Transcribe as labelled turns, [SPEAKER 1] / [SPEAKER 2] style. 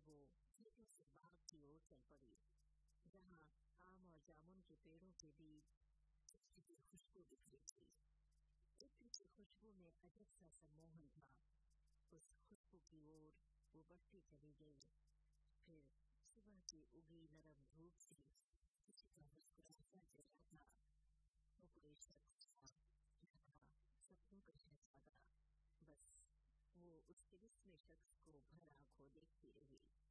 [SPEAKER 1] वो छोटे से बाग की ओर चल पड़ी, जहाँ आम और जामुन के पेड़ों के बीच चिट्ठी की खुशबू बिखरी थी। इत्र की खुशबू में अजब सा सम्मोहन था। उस खुशबू की ओर वो बढ़ती चली गई। फिर सुबह की उगी नरम धूप से किसी का मुस्कुराता चेहरा था। वो कोई शख्स था, सपनों का शहजादा। बस वो उस तिलिस्मी शख्स को भर आंखों देखती रही।